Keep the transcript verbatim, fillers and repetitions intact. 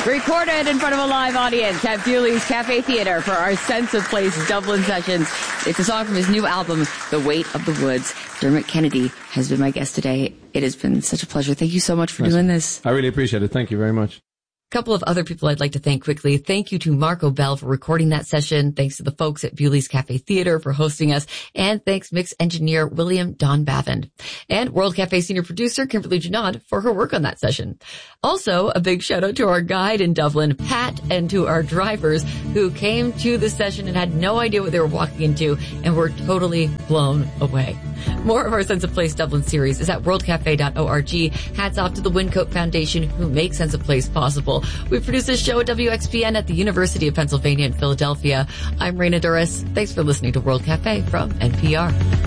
Recorded in front of a live audience at Bewley's Cafe Theatre for our Sense of Place Dublin sessions. It's a song from his new album, The Weight of the Woods. Dermot Kennedy has been my guest today. It has been such a pleasure. Thank you so much for nice. doing this. I really appreciate it. Thank you very much. Couple of other people I'd like to thank quickly. Thank you to Marco Bell for recording that session. Thanks to the folks at Bewley's Cafe Theatre for hosting us. And thanks mix engineer William Don Bavin. And World Cafe senior producer Kimberly Junod for her work on that session. Also, a big shout out to our guide in Dublin, Pat, and to our drivers who came to the session and had no idea what they were walking into and were totally blown away. More of our Sense of Place Dublin series is at world cafe dot org. Hats off to the Wyncote Foundation who make Sense of Place possible. We produce this show at W X P N at the University of Pennsylvania in Philadelphia. I'm Raina Douris. Thanks for listening to World Cafe from N P R.